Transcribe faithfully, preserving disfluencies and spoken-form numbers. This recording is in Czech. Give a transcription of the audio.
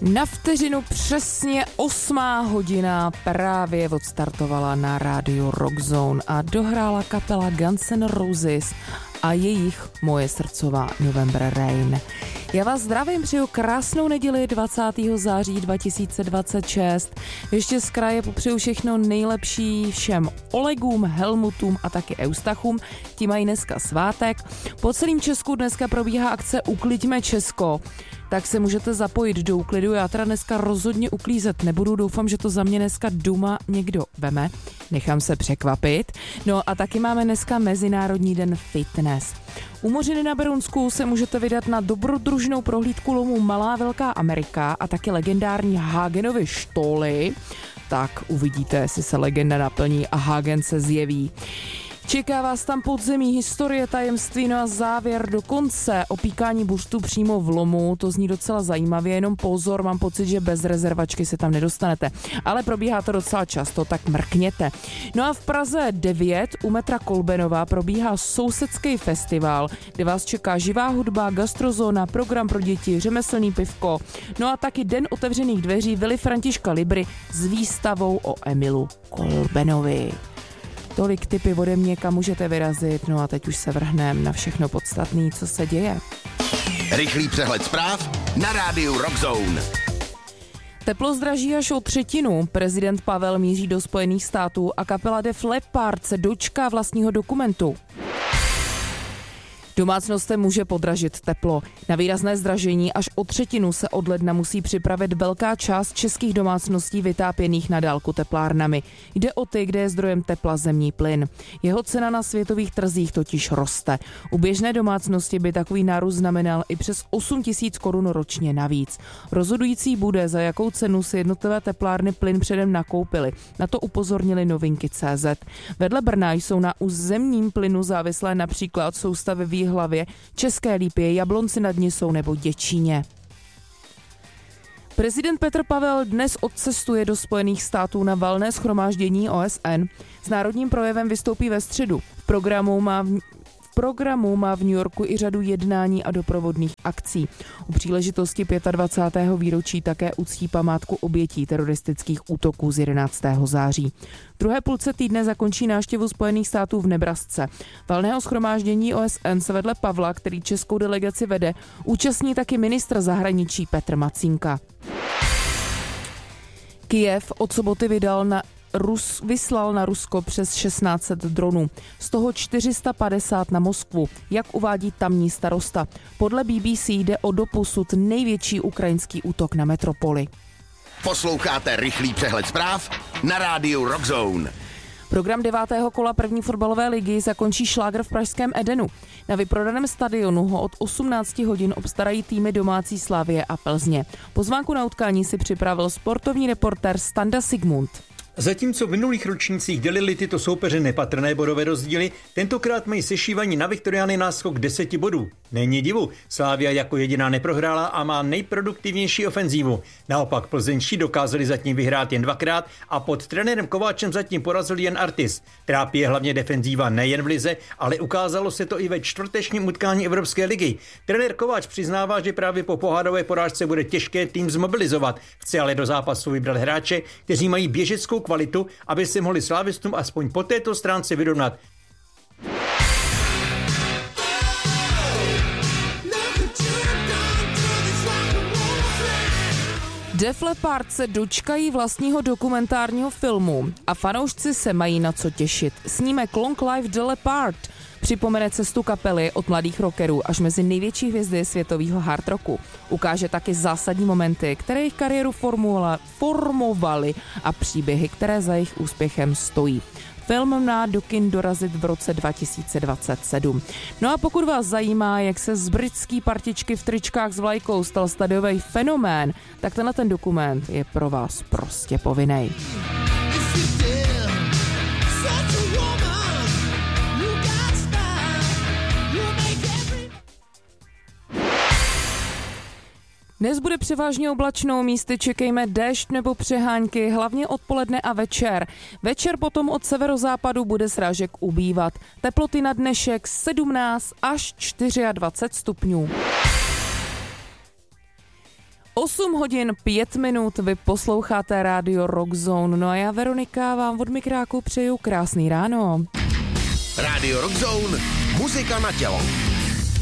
Na vteřinu přesně osmá hodina právě odstartovala na rádiu Rockzone a dohrála kapela Guns N' Roses a jejich Moje srdcová November Rain. Já vás zdravím, přeju krásnou neděli dvacátého září dva tisíce dvacet šest. Ještě z kraje popřeju všechno nejlepší všem Olegům, Helmutům a taky Eustachům. Ti mají dneska svátek. Po celém Česku dneska probíhá akce Ukliďme Česko. Tak se můžete zapojit do úklidu. Já teda dneska rozhodně uklízet nebudu. Doufám, že to za mě dneska doma někdo veme. Nechám se překvapit. No a taky máme dneska Mezinárodní den fitness. U Mořiny na Berounsku se můžete vydat na dobrodružnou prohlídku lomu Malá Velká Amerika a taky legendární Hagenovy štoly. Tak uvidíte, jestli se legenda naplní a Hagen se zjeví. Čeká vás tam podzemí, historie, tajemství, no a závěr do konce. Opíkání buřtu přímo v lomu, to zní docela zajímavě, jenom pozor, mám pocit, že bez rezervačky se tam nedostanete. Ale probíhá to docela často, tak mrkněte. No a v Praze devět u metra Kolbenova probíhá sousedský festival, kde vás čeká živá hudba, gastrozóna, program pro děti, řemeslný pivko, no a taky den otevřených dveří Vily Františka Libry s výstavou o Emilu Kolbenovi. Tolik tipy ode mě, kam můžete vyrazit, no a teď už se vrhneme na všechno podstatné, co se děje. Rychlý přehled zpráv na rádiu Rockzone. Teplo zdraží až o třetinu. Prezident Pavel míří do Spojených států a kapela Def Leppard se dočká vlastního dokumentu. Domácnostem může podražit teplo. Na výrazné zdražení až o třetinu se od ledna musí připravit velká část českých domácností vytápěných na dálku teplárnami. Jde o ty, kde je zdrojem tepla zemní plyn. Jeho cena na světových trzích totiž roste. U běžné domácnosti by takový nárůst znamenal i přes osm tisíc korun ročně navíc. Rozhodující bude, za jakou cenu si jednotlivé teplárny plyn předem nakoupily. Na to upozornili Novinky tečka cé zet. Vedle Brna jsou na zemním plynu závislé například soustavy v Hlavě, České Lípě, Jablonci nad Nisou nebo Děčíně. Prezident Petr Pavel dnes odcestuje do Spojených států na valné shromáždění O S N. S národním projevem vystoupí ve středu. V programu má v V programu má v New Yorku i řadu jednání a doprovodných akcí. U příležitosti dvacátého pátého výročí také uctí památku obětí teroristických útoků z jedenáctého září. V druhé půlce týdne zakončí návštěvu Spojených států v Nebrasce. Valného shromáždění O S N se vedle Pavla, který českou delegaci vede, účastní taky ministr zahraničí Petr Macínka. Kyjev od soboty vydal na Rus, vyslal na Rusko přes šestnáct set dronů, z toho čtyři sta padesát na Moskvu, jak uvádí tamní starosta. Podle B B C jde o doposud největší ukrajinský útok na metropoli. Posloucháte rychlý přehled zpráv na rádiu Rockzone. Program devátého kola první fotbalové ligy zakončí šlágr v pražském Edenu. Na vyprodaném stadionu ho od osmnácti hodin obstarají týmy domácí Slavie a Plzně. Pozvánku na utkání si připravil sportovní reportér Standa Sigmund. Zatímco v minulých ročnících dělili tyto soupeře nepatrné bodové rozdíly, tentokrát mají sešívaní na Viktoriány náskok deseti bodů. Není divu, Slavia jako jediná neprohrála a má nejproduktivnější ofenzívu. Naopak plzeňští dokázali zatím vyhrát jen dvakrát a pod trenérem Kováčem zatím porazil jen Artis. Trápí je hlavně defenzíva nejen v lize, ale ukázalo se to i ve čtvrtečním utkání Evropské ligy. Trenér Kováč přiznává, že právě po pohádové porážce bude těžké tým zmobilizovat. Chce ale do zápasu vybrat hráče, kteří mají běžeckou kvalitu, aby se mohli slávistům aspoň po této stránce vyrovnat. Def Leppard se dočkají vlastního dokumentárního filmu a fanoušci se mají na co těšit. Snímek Long Live The Leppard připomene cestu kapely od mladých rockerů až mezi největší hvězdy světového hard rocku. Ukáže taky zásadní momenty, které jejich kariéru formovaly a příběhy, které za jejich úspěchem stojí. Film má do kin dorazit v roce dva tisíce dvacet sedm. No a pokud vás zajímá, jak se z britský partičky v tričkách s vlajkou stal stadiový fenomén, tak tenhle ten dokument je pro vás prostě povinnej. Dnes bude převážně oblačno, místy čekejme déšť nebo přehánky, hlavně odpoledne a večer. Večer potom od severozápadu bude srážek ubývat. Teploty na dnešek sedmnáct až dvacet čtyři stupňů. osm hodin pět minut, vy posloucháte rádio Rockzone. No a já, Veronika, vám od mikráku přeju krásný ráno. Rádio Rockzone, muzika na tělo.